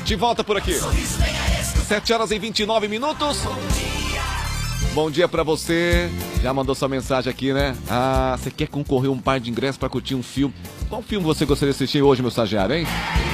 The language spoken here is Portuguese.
De volta por aqui. 7h29. Bom dia pra você. Já mandou sua mensagem aqui, né? Ah, você quer concorrer a um par de ingressos pra curtir um filme? Qual filme você gostaria de assistir hoje, meu estagiário, hein?